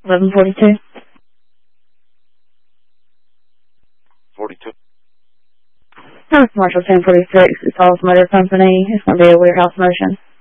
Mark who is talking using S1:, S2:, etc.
S1: 1142.
S2: 42.
S1: Commercial 1046, it's All's Motor Company. It's going to be a warehouse motion.